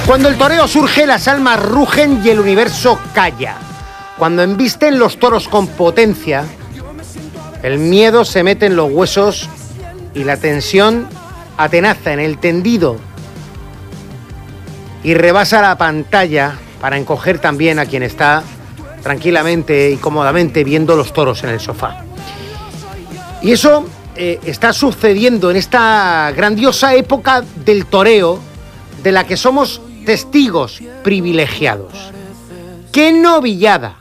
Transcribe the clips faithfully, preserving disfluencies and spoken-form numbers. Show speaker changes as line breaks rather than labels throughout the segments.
Cuando el toreo surge, las almas rugen y el universo calla. Cuando embisten los toros con potencia, el miedo se mete en los huesos y la tensión atenaza en el tendido y rebasa la pantalla para encoger también a quien está tranquilamente y cómodamente viendo los toros en el sofá. Y eso eh, está sucediendo en esta grandiosa época del toreo, de la que somos testigos privilegiados. ¡Qué novillada!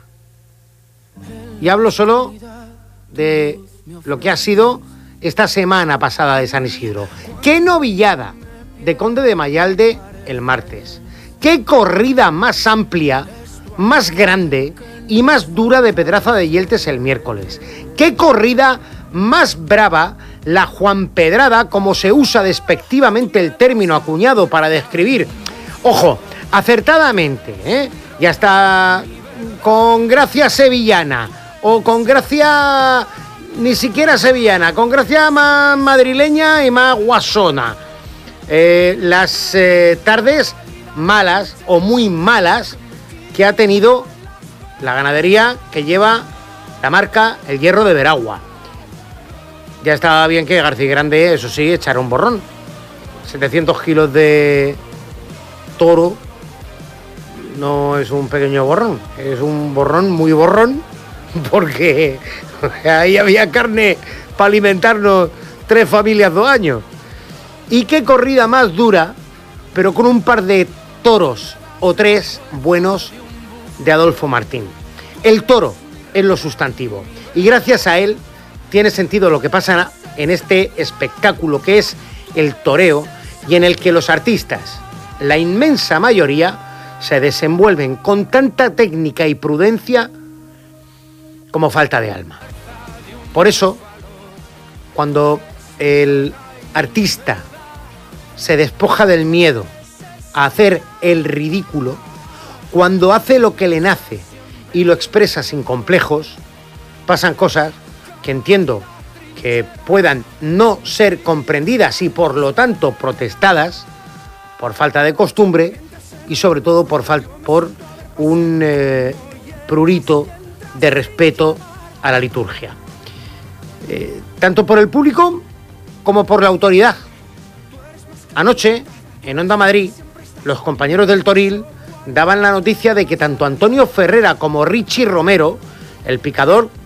Y hablo solo de lo que ha sido esta semana pasada de San Isidro. ¡Qué novillada de Conde de Mayalde el martes! ¡Qué corrida más amplia, más grande y más dura de Pedraza de Yeltes el miércoles! ¡Qué corrida más brava la Juanpedrada, como se usa despectivamente el término acuñado para describir, ojo, acertadamente, ¿eh? Y hasta con gracia sevillana, o con gracia ni siquiera sevillana, con gracia más madrileña y más guasona. Eh, las eh, tardes malas o muy malas que ha tenido la ganadería que lleva la marca El Hierro de Veragua. Ya estaba bien que García Grande, eso sí, echara un borrón. setecientos kilos de toro no es un pequeño borrón, es un borrón muy borrón, porque ahí había carne para alimentarnos tres familias dos años. Y qué corrida más dura, pero con un par de toros o tres buenos de Adolfo Martín. El toro es lo sustantivo, y gracias a él tiene sentido lo que pasa en este espectáculo que es el toreo, y en el que los artistas, la inmensa mayoría, se desenvuelven con tanta técnica y prudencia como falta de alma. Por eso, cuando el artista se despoja del miedo a hacer el ridículo, cuando hace lo que le nace y lo expresa sin complejos, pasan cosas que entiendo que puedan no ser comprendidas y por lo tanto protestadas por falta de costumbre y sobre todo por, fal- por un eh, prurito de respeto a la liturgia. Eh, tanto por el público como por la autoridad. Anoche, en Onda Madrid, los compañeros del Toril daban la noticia de que tanto Antonio Ferrera como Richie Romero, el picador